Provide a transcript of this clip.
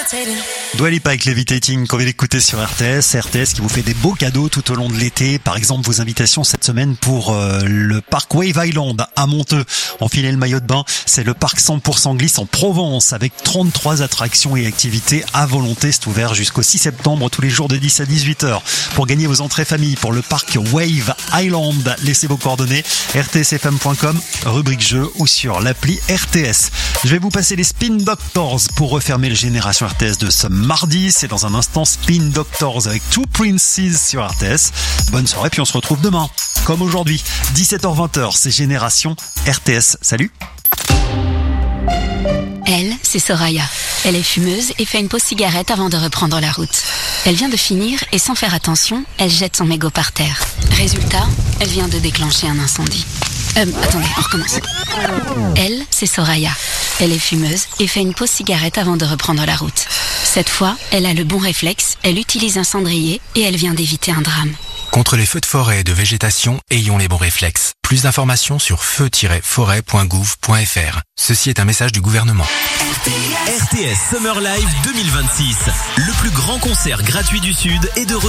Dua Lipa avec Levitating qu'on vient d'écouter sur RTS. RTS qui vous fait des beaux cadeaux tout au long de l'été. Par exemple, vos invitations cette semaine pour le parc Wave Island à Monteux. Enfilez le maillot de bain. C'est le parc 100% glisse en Provence avec 33 attractions et activités à volonté. C'est ouvert jusqu'au 6 septembre tous les jours de 10 à 18h. Pour gagner vos entrées famille pour le parc Wave Island, laissez vos coordonnées rtsfm.com, rubrique jeu ou sur l'appli RTS. Je vais vous passer les Spin Doctors pour refermer le Génération RTS de ce mardi. C'est dans un instant Spin Doctors avec Two Princes sur RTS. Bonne soirée, puis on se retrouve demain, comme aujourd'hui, 17h-20h, c'est Génération RTS. Salut. Elle, c'est Soraya. Elle est fumeuse et fait une pause cigarette avant de reprendre la route. Elle vient de finir et sans faire attention, elle jette son mégot par terre. Résultat, elle vient de déclencher un incendie. Attendez, on recommence. Elle, c'est Soraya. Elle est fumeuse et fait une pause cigarette avant de reprendre la route. Cette fois, elle a le bon réflexe, elle utilise un cendrier et elle vient d'éviter un drame. Contre les feux de forêt et de végétation, ayons les bons réflexes. Plus d'informations sur feu-forêt.gouv.fr. Ceci est un message du gouvernement. RTS Summer Live 2026. Le plus grand concert gratuit du Sud est de